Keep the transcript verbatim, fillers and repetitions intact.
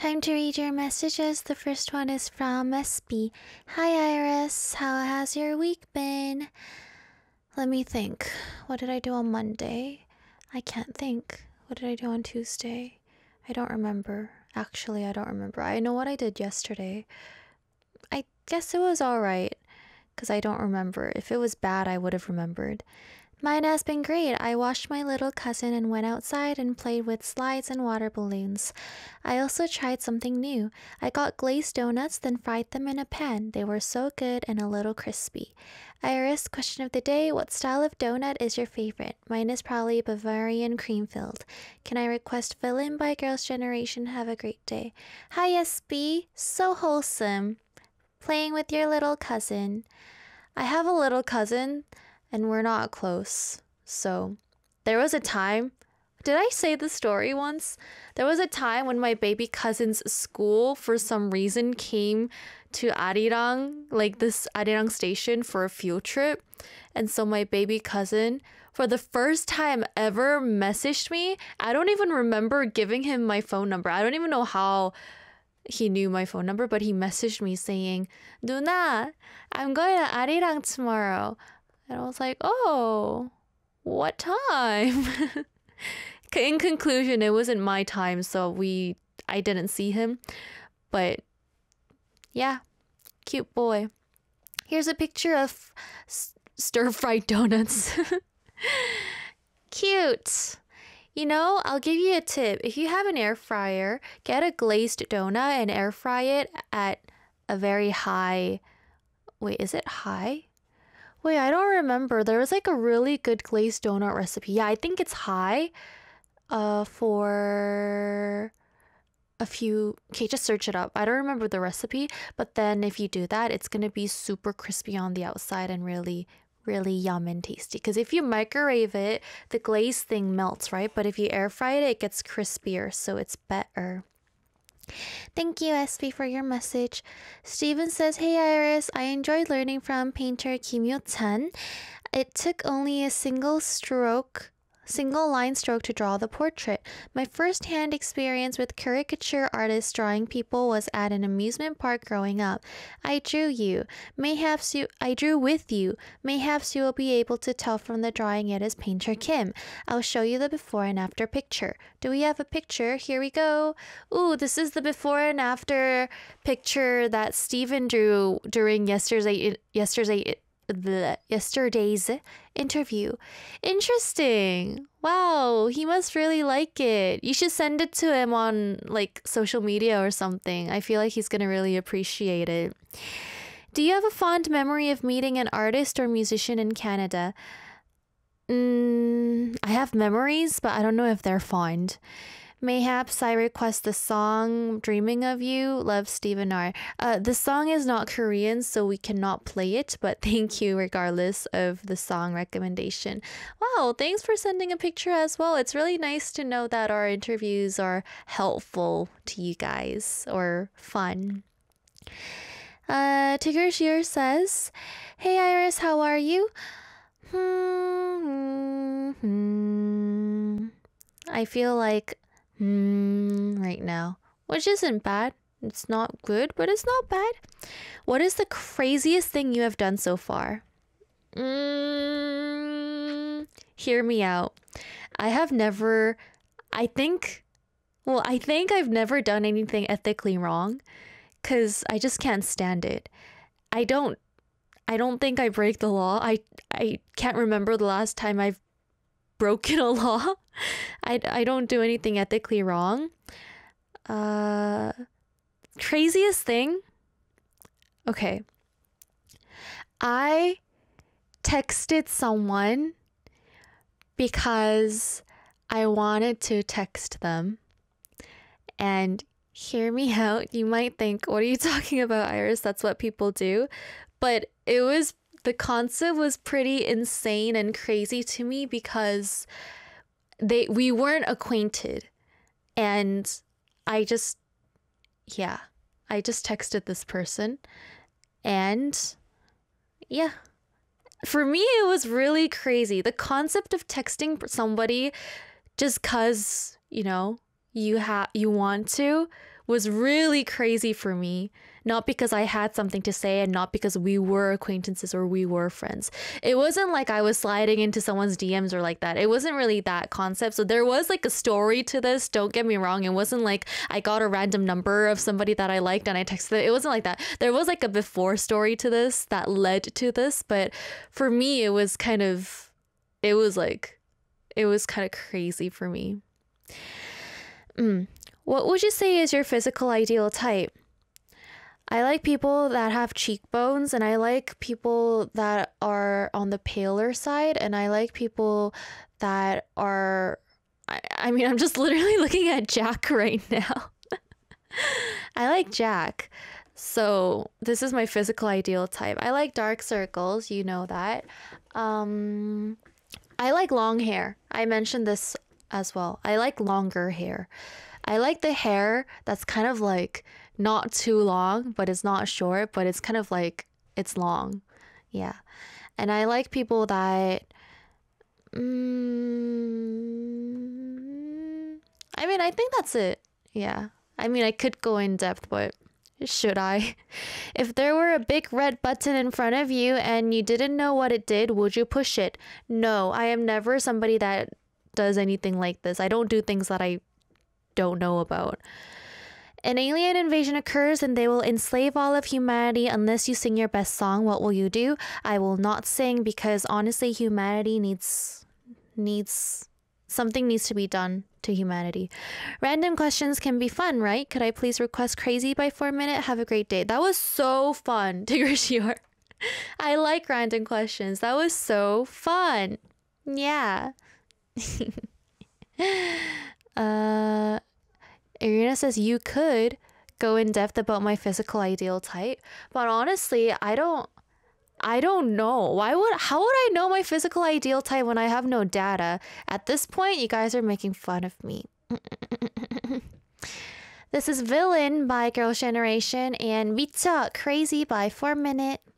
Time to read your messages. The first one is from S B. Hi Iris, how has your week been? Let me think. What did I do on Monday? I can't think. What did I do on Tuesday? I don't remember. Actually, I don't remember. I know what I did yesterday. I guess it was alright, because I don't remember. If it was bad, I would have remembered. Mine has been great. I watched my little cousin and went outside and played with slides and water balloons. I also tried something new. I got glazed donuts, then fried them in a pan. They were so good and a little crispy. Iris, question of the day, what style of donut is your favorite? Mine is probably Bavarian cream filled. Can I request Fill In by Girls' Generation? Have a great day. Hi S B, so wholesome. Playing with your little cousin. I have a little cousin and we're not close. So there was a time, did I say the story once? There was a time when my baby cousin's school for some reason came to Arirang, like this Arirang station for a field trip. And so my baby cousin, for the first time ever, messaged me. I don't even remember giving him my phone number. I don't even know how he knew my phone number, but he messaged me saying, Nuna, I'm going to Arirang tomorrow. And I was like, oh, what time? In conclusion, it wasn't my time, so we I didn't see him. But yeah, cute boy. Here's a picture of s- stir-fried donuts. Cute. You know, I'll give you a tip. If you have an air fryer, get a glazed donut and air fry it at a very high... Wait, is it high? Wait, I don't remember. There was like a really good glazed donut recipe. Yeah, I think it's high uh, for a few... Okay, just search it up. I don't remember the recipe, but then if you do that, it's going to be super crispy on the outside and really, really yum and tasty. Because if you microwave it, the glaze thing melts, right? But if you air fry it, it gets crispier, so it's better. Thank you, S B, for your message. Steven says, hey Iris, I enjoyed learning from painter Kim Yo-chan. It took only a single stroke, single line stroke to draw the portrait. My first-hand experience with caricature artists drawing people was at an amusement park growing up. I drew you. Mayhaps you, I drew with you. Mayhaps you will be able to tell from the drawing it is painter Kim. I'll show you the before and after picture. Do we have a picture? Here we go. Ooh, this is the before and after picture that Steven drew during yesterday's yesterday the yesterday's interview. Interesting. Wow, he must really like it. You should send it to him on like social media or something. I feel like he's gonna really appreciate it. Do you have a fond memory of meeting an artist or musician in Canada? Mm, I have memories, but I don't know if they're fond. Mayhaps I request the song Dreaming of You. Love, Stephen R. Uh, the song is not Korean, so we cannot play it, but thank you regardless of the song recommendation. Wow, thanks for sending a picture as well. It's really nice to know that our interviews are helpful to you guys or fun. Uh, Tigger Shear says, hey Iris, how are you? Hmm, hmm. I feel like Hmm, right now, which isn't bad. It's not good, but it's not bad. What is the craziest thing you have done so far? Mm, hear me out. I have never, I think, well, I think I've never done anything ethically wrong because I just can't stand it. I don't, I don't think I break the law. I, I can't remember the last time I've broken a law. I, I don't do anything ethically wrong. Uh, craziest thing? Okay. I texted someone because I wanted to text them. And hear me out. You might think, what are you talking about, Iris? That's what people do. But it was, the concept was pretty insane and crazy to me because they we weren't acquainted. And I just, yeah, I just texted this person. And yeah, for me, it was really crazy. The concept of texting somebody just cause, you know, you have you want to was really crazy for me. Not because I had something to say and not because we were acquaintances or we were friends. It wasn't like I was sliding into someone's D Ms or like that. It wasn't really that concept. So there was like a story to this. Don't get me wrong. It wasn't like I got a random number of somebody that I liked and I texted them. It wasn't like that. There was like a before story to this that led to this. But for me, it was kind of, it was like, it was kind of crazy for me. Mm. What would you say is your physical ideal type? I like people that have cheekbones, and I like people that are on the paler side, and I like people that are, I, I mean, I'm just literally looking at Jack right now. I like Jack. So this is my physical ideal type. I like dark circles, you know that. Um, I like long hair. I mentioned this as well. I like longer hair. I like the hair that's kind of like not too long, but it's not short, but it's kind of like it's long. Yeah. And I like people that mm, I mean, I think that's it. Yeah. I mean, I could go in depth, but should I? If there were a big red button in front of you and you didn't know what it did, would you push it? No, I am never somebody that does anything like this. I don't do things that I don't know about. An alien invasion occurs and they will enslave all of humanity unless you sing your best song. What will you do? I will not sing because honestly humanity needs needs something needs to be done to humanity. Random questions can be fun, right? Could I please request Crazy by four minute? Have a great day. That was so fun, Tigrishior. I like random questions. That was so fun. Yeah. uh Irina says you could go in depth about my physical ideal type, but honestly, I don't I don't know. Why would how would I know my physical ideal type when I have no data? At this point, you guys are making fun of me. This is Villain by Girls' Generation and Pizza Crazy by four minute.